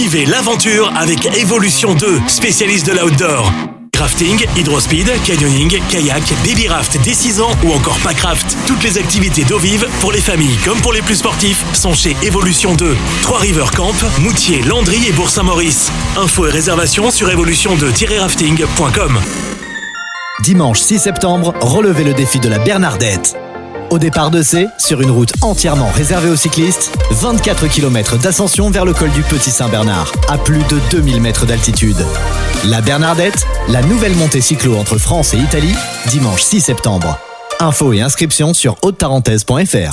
Vivez l'aventure avec Evolution 2, spécialiste de l'outdoor. Crafting, hydrospeed, canyoning, kayak, baby raft dès 6 ans ou encore packraft. Toutes les activités d'eau vive, pour les familles comme pour les plus sportifs, sont chez Evolution 2. 3 River Camp, Moutier, Landry et Bourg-Saint-Maurice. Infos et réservations sur evolution2-rafting.com. Dimanche 6 septembre, relevez le défi de la Bernardette. Au départ de C, sur une route entièrement réservée aux cyclistes, 24 km d'ascension vers le col du Petit Saint-Bernard, à plus de 2000 mètres d'altitude. La Bernardette, la nouvelle montée cyclo entre France et Italie, dimanche 6 septembre. Infos et inscriptions sur haute-tarentaise.fr.